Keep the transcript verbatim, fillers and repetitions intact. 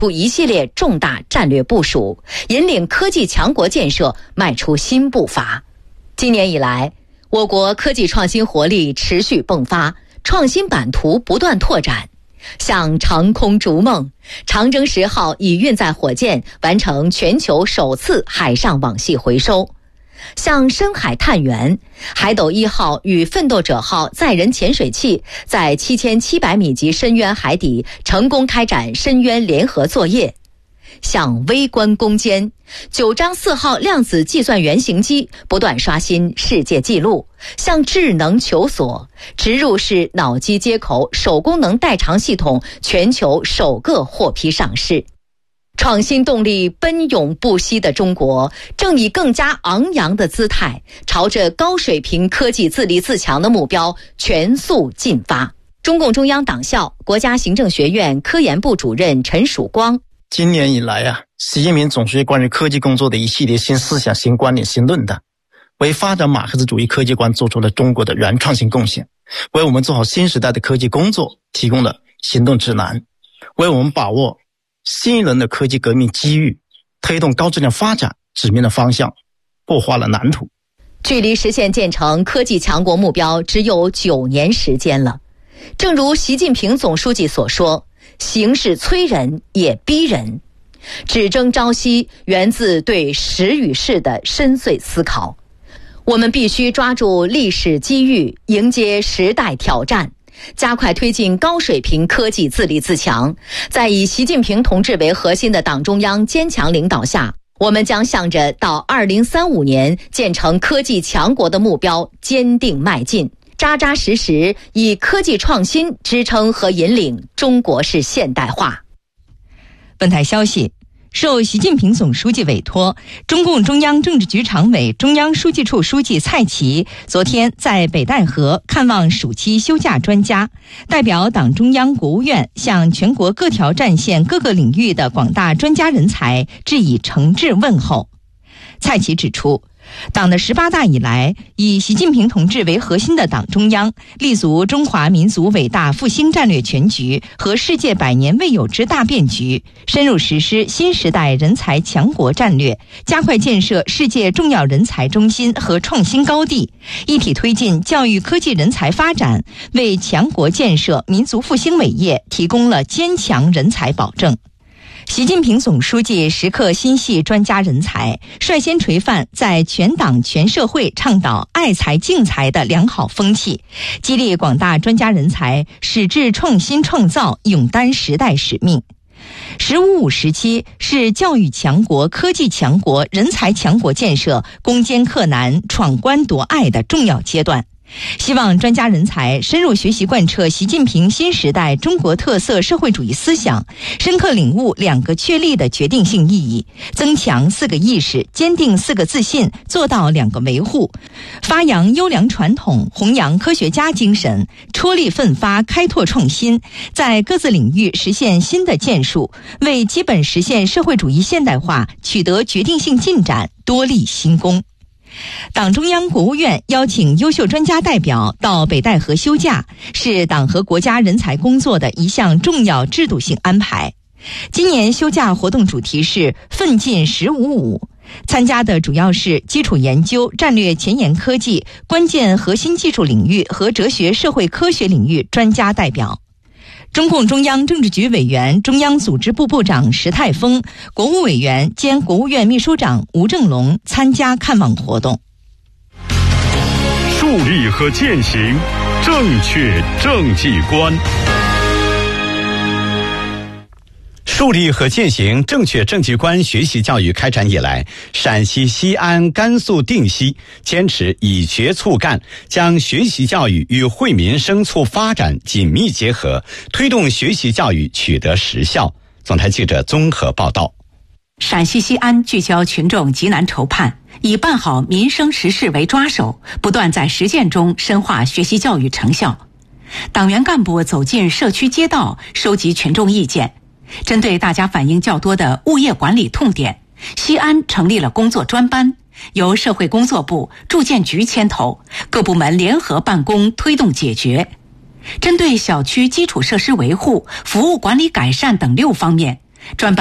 出一系列重大战略部署，引领科技强国建设迈出新步伐。今年以来，我国科技创新活力持续迸发，创新版图不断拓展。向长空逐梦，长征十号已运载火箭完成全球首次海上网系回收。向深海探源，海斗一号与奋斗者号载人潜水器在七千七百米级深渊海底成功开展深渊联合作业。向微观攻坚，九章四号量子计算原型机不断刷新世界纪录。向智能求索，植入式脑机接口手功能代偿系统全球首个获批上市。创新动力奔涌不息的中国，正以更加昂扬的姿态，朝着高水平科技自立自强的目标全速进发。中共中央党校国家行政学院科研部主任陈曙光， 今年以来啊，习近平总书记关于科技工作的一系列新思想、新观点、新论断，为发展马克思主义科技观做出了中国的原创性贡献，为我们做好新时代的科技工作提供了行动指南，为我们把握新一轮的科技革命机遇，推动高质量发展指明了方向，擘画了蓝图。 距离实现建成科技强国目标只有九年时间了。正如习近平总书记所说，形势催人也逼人。只争朝夕源自对时与势的深邃思考。我们必须抓住历史机遇，迎接时代挑战，加快推进高水平科技自立自强。在以习近平同志为核心的党中央坚强领导下，我们将向着到二零三五年建成科技强国的目标坚定迈进，扎扎实实以科技创新支撑和引领中国式现代化。 本台消息，受习近平总书记委托，中共中央政治局常委、中央书记处书记蔡奇昨天在北戴河看望暑期休假专家，代表党中央、国务院向全国各条战线各个领域的广大专家人才致以诚挚问候。蔡奇指出，党的十八大以来，以习近平同志为核心的党中央立足中华民族伟大复兴战略全局和世界百年未有之大变局，深入实施新时代人才强国战略，加快建设世界重要人才中心和创新高地，一体推进教育科技人才发展，为强国建设、民族复兴伟业提供了坚强人才保证。习近平总书记时刻心系专家人才，率先垂范在全党全社会倡导爱才敬才的良好风气，激励广大专家人才矢志创新创造，勇担时代使命。十五五时期是教育强国、科技强国、人才强国建设攻坚克难、闯关夺隘的重要阶段。希望专家人才深入学习贯彻习近平新时代中国特色社会主义思想，深刻领悟两个确立的决定性意义，增强四个意识，坚定四个自信，做到两个维护，发扬优良传统，弘扬科学家精神，出力奋发，开拓创新，在各自领域实现新的建树，为基本实现社会主义现代化取得决定性进展多立新功。党中央、国务院邀请优秀专家代表到北戴河休假，是党和国家人才工作的一项重要制度性安排。今年休假活动主题是奋进十五五，参加的主要是基础研究、战略前沿科技、关键核心技术领域和哲学社会科学领域专家代表。中共中央政治局委员、中央组织部部长石泰峰、国务委员兼国务院秘书长吴正龙参加看望活动。 树立和践行正确政绩观。树立和践行正确政绩观学习教育开展以来，陕西西安、甘肃定西坚持以学促干，将学习教育与惠民生促发展紧密结合，推动学习教育取得实效。总台记者综合报道。 陕西西安聚焦群众急难愁盼，以办好民生实事为抓手，不断在实践中深化学习教育成效。党员干部走进社区街道，收集群众意见。针对大家反映较多的物业管理痛点，西安成立了工作专班，由社会工作部、住建局牵头，各部门联合办公推动解决。针对小区基础设施维护、服务管理改善等六方面， 专